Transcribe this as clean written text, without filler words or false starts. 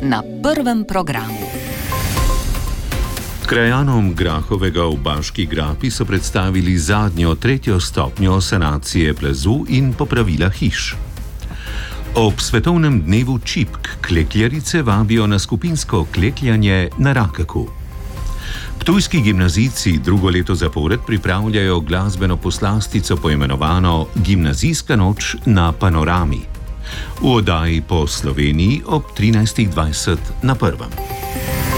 na prvem programu. Krajanom Grahovega v Baški grapi so predstavili zadnjo, tretjo stopnjo sanacije plazu in popravila hiš. Ob svetovnem dnevu čipk klekljarice vabijo na skupinsko klekljanje na Rakeku. Ptujski gimnazijci drugo leto zapored pripravljajo glasbeno poslastico poimenovano Gimnazijska noč na Panorami. V oddaji po Sloveniji ob 13:20 na prvem.